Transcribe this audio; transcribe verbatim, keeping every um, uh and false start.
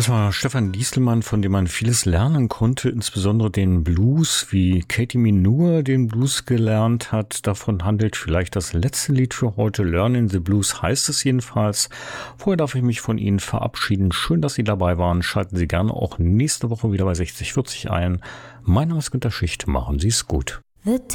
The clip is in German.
Das war Stefan Dieselmann, von dem man vieles lernen konnte, insbesondere den Blues, wie Katie Minua den Blues gelernt hat. Davon handelt vielleicht das letzte Lied für heute. Learning the Blues heißt es jedenfalls. Vorher darf ich mich von Ihnen verabschieden. Schön, dass Sie dabei waren. Schalten Sie gerne auch nächste Woche wieder bei sechzig vierzig ein. Mein Name ist Günter Schicht. Machen Sie es gut.